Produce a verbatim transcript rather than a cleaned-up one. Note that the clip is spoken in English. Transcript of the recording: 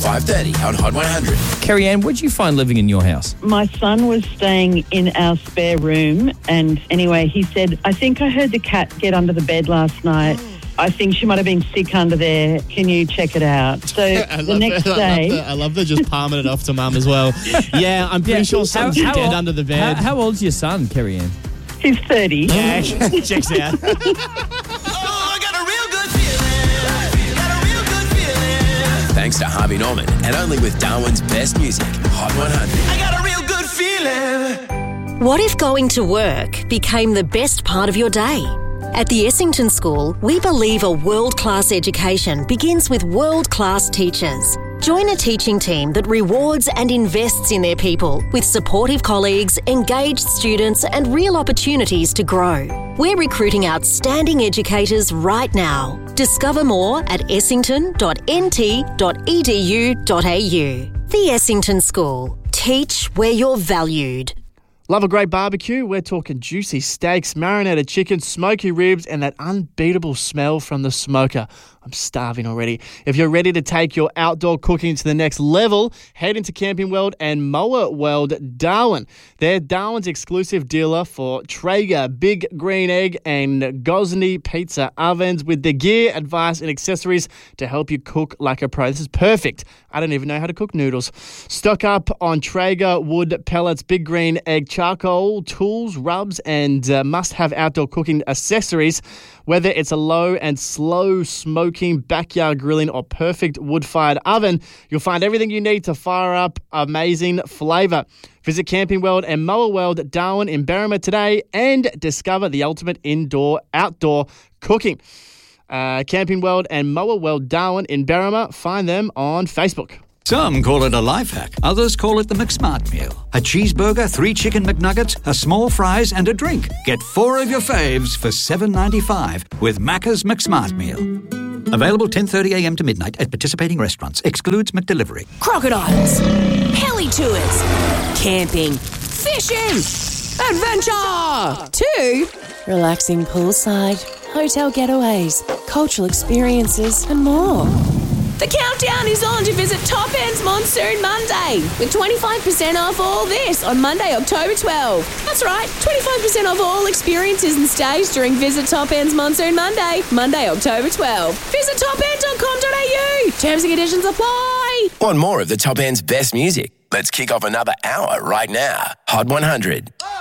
five thirty on Hot one hundred. Kerry Ann, what did you find living in your house? My son was staying in our spare room, and anyway, he said, I think I heard the cat get under the bed last night. I think she might have been sick under there. Can you check it out? So the next that. day... I love, that. I love that just palming it off to mum as well. Yeah, I'm pretty Yeah. sure something's How- how dead old- under the bed. How, how old's your son, Kerry Ann? He's thirty. Yeah, checks out. Thanks to Harvey Norman, and only with Darwin's best music, Hot one hundred. I got a real good feeling. What if going to work became the best part of your day? At the Essington School, we believe a world-class education begins with world-class teachers. Join a teaching team that rewards and invests in their people with supportive colleagues, engaged students and real opportunities to grow. We're recruiting outstanding educators right now. Discover more at essington dot n t dot e d u dot a u. The Essington School. Teach where you're valued. Love a great barbecue? We're talking juicy steaks, marinated chicken, smoky ribs, and that unbeatable smell from the smoker. I'm starving already. If you're ready to take your outdoor cooking to the next level, head into Camping World and Mower World Darwin. They're Darwin's exclusive dealer for Traeger, Big Green Egg, and Gosney pizza ovens with the gear, advice, and accessories to help you cook like a pro. This is perfect. I don't even know how to cook noodles. Stock up on Traeger wood pellets, Big Green Egg charcoal, tools, rubs, and uh, must-have outdoor cooking accessories. Whether it's a low and slow smoking backyard grilling or perfect wood-fired oven, you'll find everything you need to fire up amazing flavour. Visit Camping World and Mower World Darwin in Berrima today and discover the ultimate indoor-outdoor cooking. Uh, Camping World and Mower World Darwin in Berrima. Find them on Facebook. Some call it a life hack. Others call it the McSmart meal. A cheeseburger, three chicken McNuggets, a small fries and a drink. Get four of your faves for seven dollars ninety-five with Macca's McSmart meal. Available ten thirty a m to midnight at participating restaurants. Excludes McDelivery. Crocodiles, heli tours, camping, fishing, adventure. Two, relaxing poolside, hotel getaways, cultural experiences and more. The countdown is on to visit Top End's Monsoon Monday with twenty-five percent off all this on Monday, October twelfth. That's right, twenty-five percent off all experiences and stays during Visit Top End's Monsoon Monday, Monday, October twelfth. Visit top end dot com dot a u. Terms and conditions apply. Want more of the Top End's best music? Let's kick off another hour right now. Hot one hundred.